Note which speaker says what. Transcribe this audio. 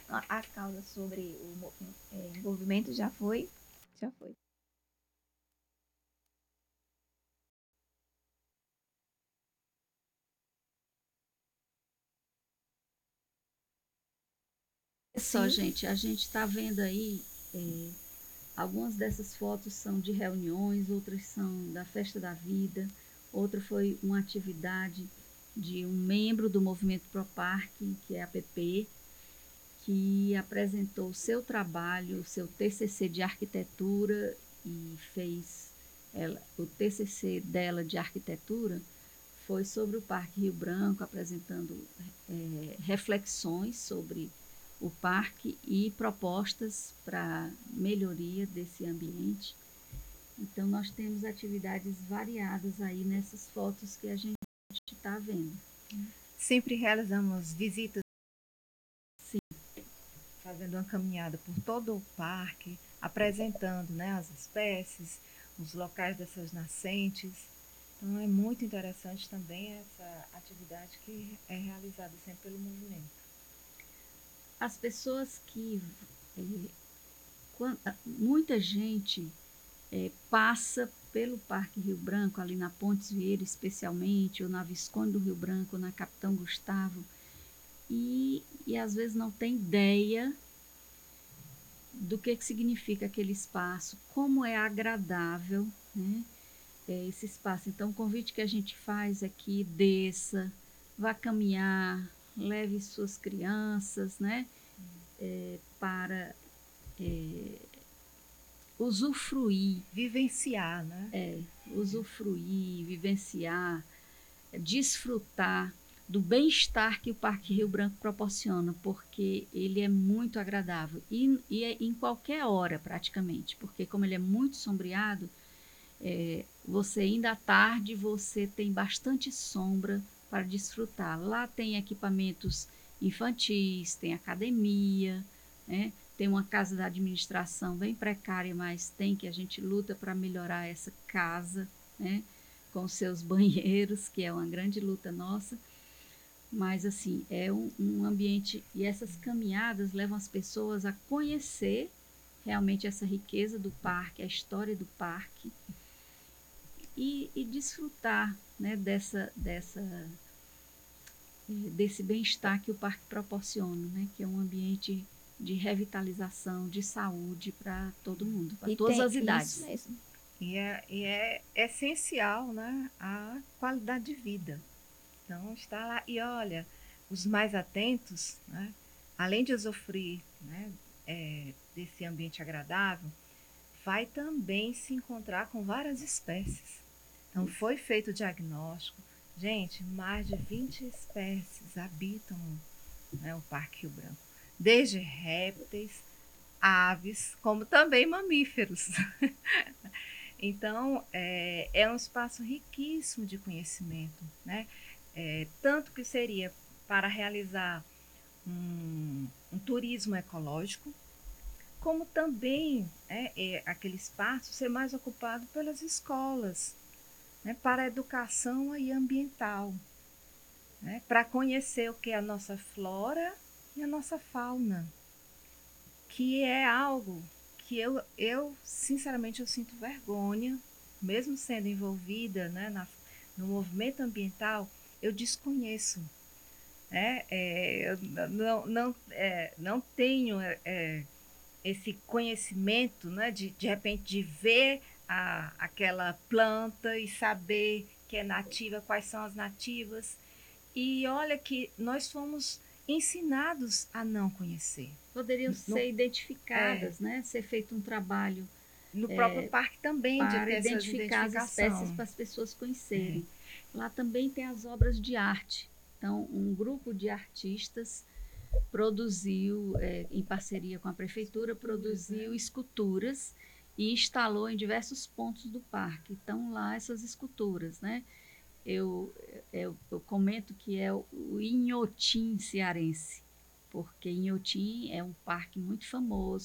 Speaker 1: a causa sobre o envolvimento já foi. Já foi.
Speaker 2: Só, gente, a gente está vendo aí, algumas dessas fotos são de reuniões, outras são da Festa da Vida, outra foi uma atividade de um membro do Movimento Pro Parque, que é a PP, que apresentou o seu trabalho, o seu TCC de arquitetura e fez o TCC dela de arquitetura foi sobre o Parque Rio Branco, apresentando reflexões sobre o parque e propostas para melhoria desse ambiente. Então, nós temos atividades variadas aí nessas fotos que a gente está vendo.
Speaker 3: Sempre realizamos visitas.
Speaker 2: Sim.
Speaker 3: Fazendo uma caminhada por todo o parque, apresentando, né, as espécies, os locais dessas nascentes. Então é muito interessante também essa atividade que é realizada sempre pelo movimento.
Speaker 2: As pessoas que muita gente passa pelo Parque Rio Branco, ali na Pontes Vieira especialmente, ou na Visconde do Rio Branco, ou na Capitão Gustavo, e às vezes não tem ideia do que significa aquele espaço, como é agradável, né, esse espaço. Então, o convite que a gente faz é que desça, vá caminhar, leve suas crianças, né, para usufruir.
Speaker 3: Vivenciar, né?
Speaker 2: Usufruir, vivenciar, desfrutar do bem-estar que o Parque Rio Branco proporciona, porque ele é muito agradável e é em qualquer hora praticamente, porque como ele é muito sombreado, você ainda à tarde você tem bastante sombra para desfrutar. Lá tem equipamentos infantis, tem academia, né? Tem uma casa da administração bem precária, mas tem, que a gente luta para melhorar essa casa, né? Com seus banheiros, que é uma grande luta nossa. Mas assim, é um ambiente, e essas caminhadas levam as pessoas a conhecer realmente essa riqueza do parque, a história do parque, e desfrutar, né, desse bem-estar que o parque proporciona, né, que é um ambiente de revitalização, de saúde para todo mundo, para todas as idades.
Speaker 1: Isso mesmo.
Speaker 3: E é essencial, né, a qualidade de vida. Então, está lá. E olha, os mais atentos, né, além de usufruir, né, desse ambiente agradável, vai também se encontrar com várias espécies. Então, foi feito o diagnóstico. Gente, mais de 20 espécies habitam, né, o Parque Rio Branco. Desde répteis, aves, como também mamíferos. Então, é um espaço riquíssimo de conhecimento, né? Tanto que seria para realizar um turismo ecológico, como também aquele espaço ser mais ocupado pelas escolas, né, para a educação e ambiental, né, para conhecer o que é a nossa flora e a nossa fauna, que é algo que eu sinceramente, eu sinto vergonha, mesmo sendo envolvida, né, no movimento ambiental, eu desconheço. Eu não tenho esse conhecimento, né, de repente, de ver aquela planta e saber que é nativa, quais são as nativas. E olha que nós fomos ensinados a não conhecer.
Speaker 2: Poderiam ser identificadas, né? Ser feito um trabalho
Speaker 3: no próprio parque também de
Speaker 2: para
Speaker 3: ter essas
Speaker 2: identificar as espécies para as pessoas conhecerem. Lá também tem as obras de arte. Então, um grupo de artistas produziu, em parceria com a prefeitura, produziu esculturas e instalou em diversos pontos do parque. Então, lá essas esculturas, né? Eu comento que é o Inhotim cearense, porque Inhotim é um parque muito famoso,